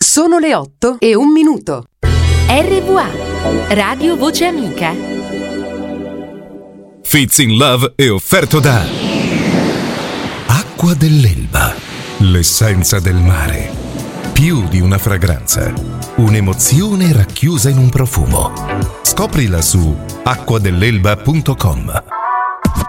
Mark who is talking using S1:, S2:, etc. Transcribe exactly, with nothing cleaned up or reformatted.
S1: Sono le otto e un minuto.
S2: R V A, Radio Voce Amica.
S3: Fits in Love è offerto da Acqua dell'Elba, l'essenza del mare. Più di una fragranza, un'emozione racchiusa in un profumo. Scoprila su acqua dell'elba punto com.